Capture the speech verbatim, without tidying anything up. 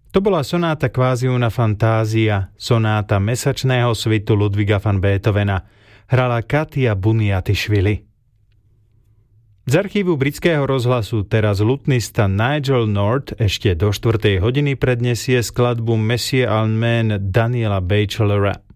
To bola sonáta Quasi una fantázia, sonáta mesačného svitu Ludwiga van Beethovena. Hrala Katia Buniatišvili. Z archívu britského rozhlasu teraz lutnista Nigel North ešte do štvrtej hodiny predniesie skladbu Monsieur Allman Daniela Bachelora.